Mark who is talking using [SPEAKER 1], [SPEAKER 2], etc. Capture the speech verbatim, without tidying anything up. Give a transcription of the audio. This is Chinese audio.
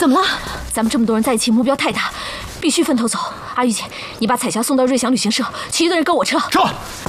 [SPEAKER 1] 怎么了？咱们这么多人在一起，目标太大，必须分头走。阿玉姐，你把彩霞送到瑞祥旅行社，其余的人跟我撤。
[SPEAKER 2] 撤！